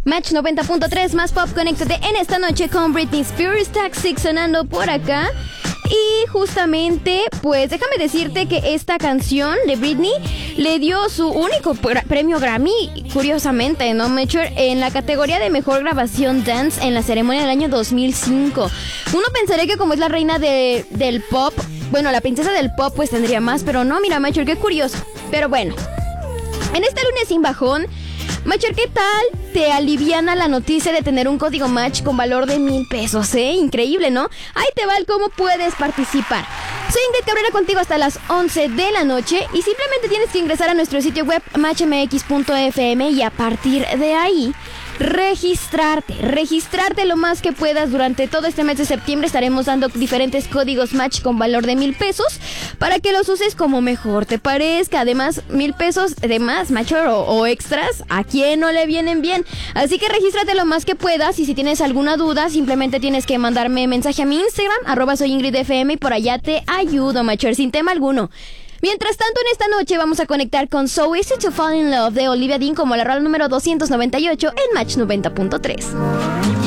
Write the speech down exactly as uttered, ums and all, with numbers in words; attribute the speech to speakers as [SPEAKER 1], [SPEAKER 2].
[SPEAKER 1] Match noventa punto tres, más pop, conéctate en esta noche con Britney Spears, Toxic sonando por acá. Y justamente, pues déjame decirte que esta canción de Britney le dio su único pr- premio Grammy, curiosamente, ¿no, Mature? En la categoría de mejor grabación dance en la ceremonia del año dos mil cinco. Uno pensaría que como es la reina de, del pop, bueno, la princesa del pop, pues tendría más, pero no, mira, Mature, qué curioso. Pero bueno, en este lunes sin bajón, Macher, ¿qué tal te aliviana la noticia de tener un código match con valor de mil pesos, eh? Increíble, ¿no? Ahí te va el cómo puedes participar. Soy Ingrid Cabrera contigo hasta las once de la noche y simplemente tienes que ingresar a nuestro sitio web match m x punto f m y a partir de ahí registrarte, registrarte lo más que puedas. Durante todo este mes de septiembre estaremos dando diferentes códigos match con valor de mil pesos para que los uses como mejor te parezca. Además, mil pesos de más, macho, o, o extras, ¿a quién no le vienen bien? Así que regístrate lo más que puedas y si tienes alguna duda, simplemente tienes que mandarme mensaje a mi Instagram, arroba soy Ingrid F M, y por allá te ayudo, macho, sin tema alguno. Mientras tanto, en esta noche vamos a conectar con So Easy to Fall in Love de Olivia Dean como la rola número doscientos noventa y ocho en Match noventa punto tres.